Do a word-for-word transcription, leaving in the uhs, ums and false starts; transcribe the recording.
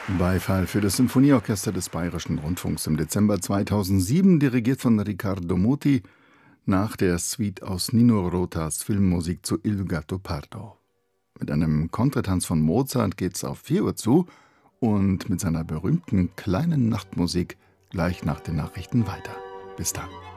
Beifall für das Symphonieorchester des Bayerischen Rundfunks im Dezember zweitausendsieben, dirigiert von Riccardo Muti, nach der Suite aus Nino Rotas Filmmusik zu Il Gattopardo. Mit einem Kontratanz von Mozart geht's auf vier Uhr zu und mit seiner berühmten kleinen Nachtmusik gleich nach den Nachrichten weiter. Bis dann.